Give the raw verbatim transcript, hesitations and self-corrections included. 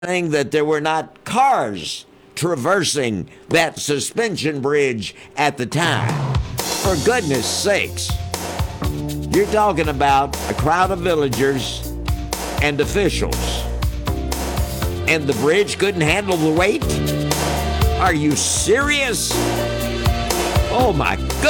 saying that there were not cars traversing that suspension bridge at the time. For goodness sakes. You're talking about a crowd of villagers and officials. And the bridge couldn't handle the weight? Are you serious? Oh my goodness.